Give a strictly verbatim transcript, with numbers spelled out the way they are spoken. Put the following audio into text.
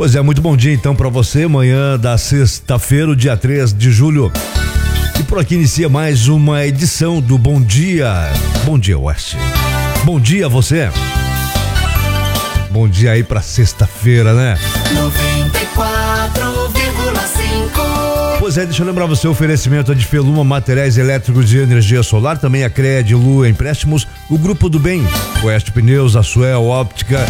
Pois é, muito bom dia então para você, manhã da sexta-feira, dia três de julho. E por aqui inicia mais uma edição do Bom Dia. Bom dia, Oeste. Bom dia a você. Bom dia aí pra sexta-feira, né? noventa e quatro vírgula cinco. Pois é, deixa eu lembrar você, o oferecimento é de Feluma Materiais Elétricos e Energia Solar, também a Cred, Lua Empréstimos, o Grupo do Bem, Oeste Pneus, a Suel Óptica